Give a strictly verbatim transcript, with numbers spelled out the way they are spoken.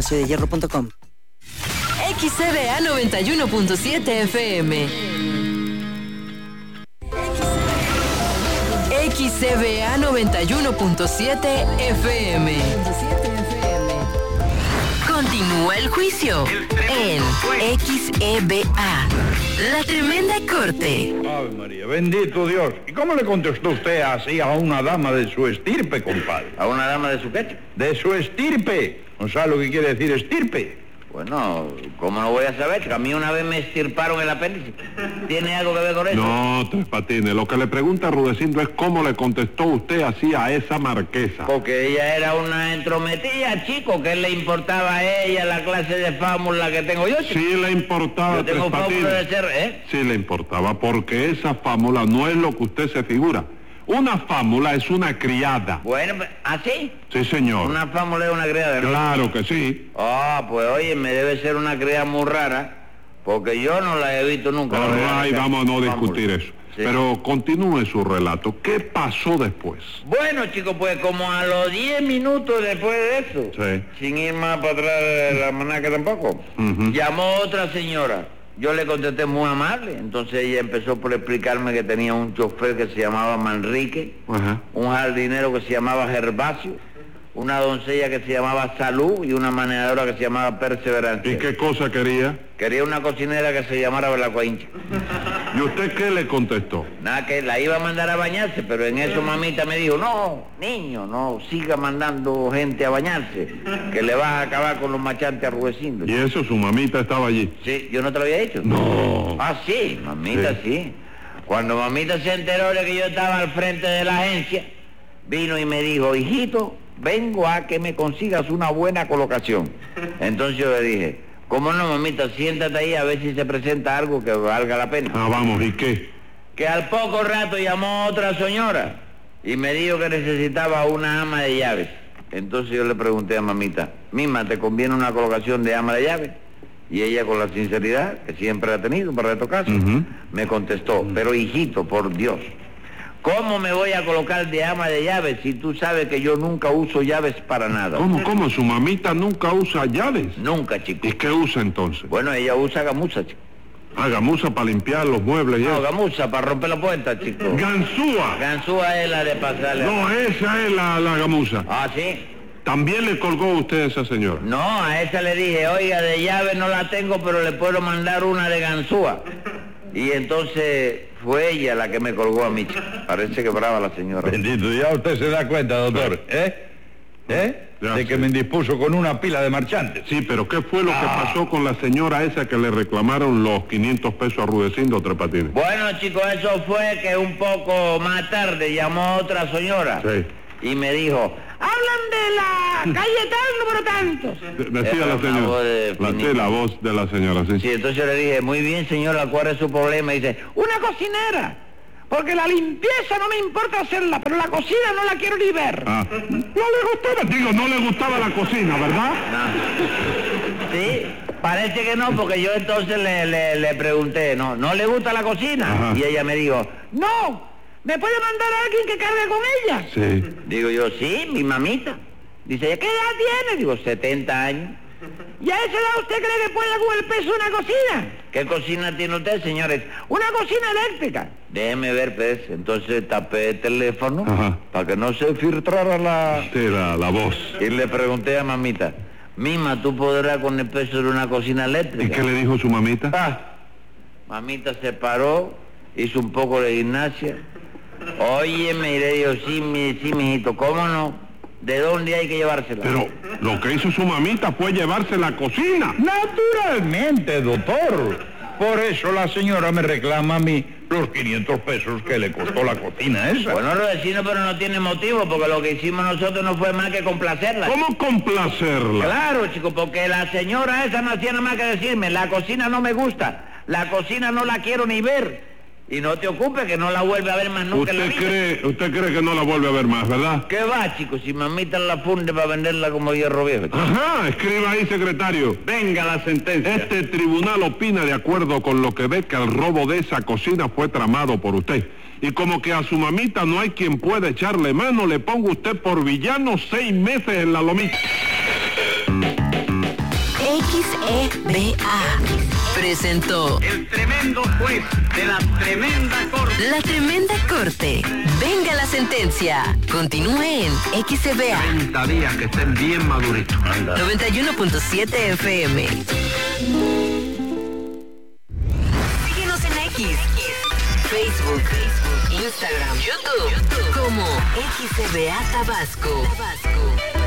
de hierro punto com. X C B A noventa y uno punto siete F M. X C B A noventa y uno punto siete F M. Continúa el juicio en X E B A. La Tremenda Corte. Ave María, bendito Dios. ¿Y cómo le contestó usted así a una dama de su estirpe, compadre? ¿A una dama de su qué? De su estirpe. ¿No sabe lo que quiere decir estirpe? Bueno, ¿cómo no voy a saber? Que a mí una vez me estirparon el apéndice. ¿Tiene algo que ver con eso? No, Tres Patines, lo que le pregunta Rudecindo es cómo le contestó usted así a esa marquesa. Porque ella era una entrometida, chico, ¿qué le importaba a ella la clase de fámula que tengo yo, chico? Sí le importaba, Yo tengo Tres fámula Patines. de ser, ¿eh? Sí le importaba, porque esa fámula no es lo que usted se figura. Una fámula es una criada. Bueno, ¿así? Sí, señor. Una fámula es una criada, ¿no? Claro que sí. Ah, pues oye, me debe ser una criada muy rara, porque yo no la he visto nunca. All ¿verdad? right, vamos a no Fámula. discutir eso. Sí. Pero continúe su relato. ¿Qué pasó después? Bueno, chicos, pues como a los diez minutos después de eso, Sí. sin ir más para atrás de la manaca tampoco, Ujú. llamó otra señora. Yo le contesté muy amable, entonces ella empezó por explicarme que tenía un chofer que se llamaba Manrique, Ajá. un jardinero que se llamaba Gervasio, una doncella que se llamaba Salud y una manejadora que se llamaba Perseverancia. ¿Y qué cosa quería? Quería una cocinera que se llamara Belacuaincha. ¿Y usted qué le contestó? Nada, que la iba a mandar a bañarse, pero en eso mamita me dijo, no, niño, no siga mandando gente a bañarse, que le vas a acabar con los machantes a Rudecindo. ¿Y eso, su mamita estaba allí? Sí, yo no te lo había dicho. No. Ah, sí, mamita, sí. Cuando mamita se enteró de que yo estaba al frente de la agencia, vino y me dijo, hijito, vengo a que me consigas una buena colocación. Entonces yo le dije, ¿cómo no, mamita? Siéntate ahí a ver si se presenta algo que valga la pena. Ah, vamos, ¿y qué? Que al poco rato llamó otra señora y me dijo que necesitaba una ama de llaves. Entonces yo le pregunté a mamita, Mima, ¿te conviene una colocación de ama de llaves? Y ella, con la sinceridad que siempre ha tenido para retocarse, Ujú. me contestó, pero hijito, por Dios, ¿cómo me voy a colocar de ama de llaves si tú sabes que yo nunca uso llaves para nada? ¿Cómo, cómo? ¿Su mamita nunca usa llaves? Nunca, chico. ¿Y qué usa entonces? Bueno, ella usa gamuza, chico. Ah, gamuza para limpiar los muebles y No, eso. gamuza para romper la puerta, chico. ¡Ganzúa! Ganzúa es la de pasarle. No, esa es la, la gamuza. Ah, ¿sí? ¿También le colgó usted a esa señora? No, a esa le dije, oiga, de llave no la tengo, pero le puedo mandar una de ganzúa. Y entonces fue ella la que me colgó a mí, chico. Parece que brava la señora. Bendito, ya usted se da cuenta, doctor, ¿eh? ¿Eh? Ya De sé. que me indispuso con una pila de marchantes. Sí, pero ¿qué fue lo que pasó con la señora esa que le reclamaron los quinientos pesos a Rudecindo, Tres Patines? Bueno, chicos, eso fue que un poco más tarde llamó otra señora. Sí. Y me dijo, hablan de la calle tal número tantos. De- Decía Era la una señora. voz de La, sí, finita. la voz de la señora, sí. Sí, entonces yo le dije, muy bien, señora, ¿cuál es su problema? Y dice, una cocinera, porque la limpieza no me importa hacerla, pero la cocina no la quiero ni ver. Ah. No le gustaba, digo, no le gustaba la cocina, ¿verdad? No. Sí, parece que no, porque yo entonces le, le, le pregunté, ¿no no le gusta la cocina? Ajá. Y ella me dijo, no, ¿me puede mandar a alguien que cargue con ella? Sí. Digo yo, sí, mi mamita. Dice, ¿qué edad tiene? Digo, setenta años. ¿Y a esa edad usted cree que puede con el peso de una cocina? ¿Qué cocina tiene usted, señores? Una cocina eléctrica. Déjeme ver, pues. Entonces tapé el teléfono Ajá. para que no se filtrara la... Sí, la, la voz. Y le pregunté a mamita, Mima, ¿tú podrás con el peso de una cocina eléctrica? ¿Y qué le dijo su mamita? Ah, mamita se paró, hizo un poco de gimnasia. Óyeme, y le digo, sí, mi, sí, mijito, ¿cómo no? ¿De dónde hay que llevársela? Pero lo que hizo su mamita fue llevarse la cocina. Naturalmente, doctor. Por eso la señora me reclama a mí los quinientos pesos que le costó la cocina esa. Bueno, Rudecindo, pero no tiene motivo, porque lo que hicimos nosotros no fue más que complacerla. ¿Cómo complacerla? Claro, chico, porque la señora esa no hacía nada más que decirme, la cocina no me gusta, la cocina no la quiero ni ver. Y no te ocupes que no la vuelve a ver más nunca en la ¿Usted vida. cree, usted cree que no la vuelve a ver más, verdad? ¿Qué va, chico? Si mamita la funde para venderla como hierro viejo. chico. Ajá, escriba ahí, secretario. Venga la sentencia. Este tribunal opina de acuerdo con lo que ve que el robo de esa cocina fue tramado por usted. Y como que a su mamita no hay quien pueda echarle mano, le pongo usted por villano seis meses en la lomita. X E B A presentó El tremendo juez de la tremenda corte. La Tremenda Corte. Venga la sentencia. Continúe en X E B A treinta días que estén bien maduritos. noventa y uno punto siete F M. Síguenos en X, Facebook, Instagram, YouTube, como X E B A Tabasco.